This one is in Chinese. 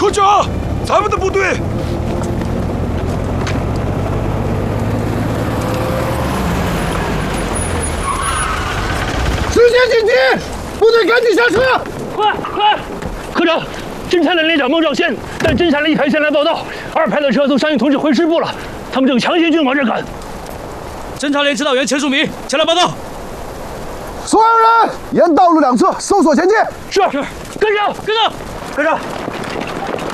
科长，咱们的部队。 直接紧急！部队赶紧下车！ 快！科长，侦察连连长孟兆先带侦察连1排前来报道，2排的车从上营同志回师部了，他们正强行军往这赶。 侦察连指导员钱树明前来报道。 所有人沿道路两侧搜索前进。 是，跟上！ 科长。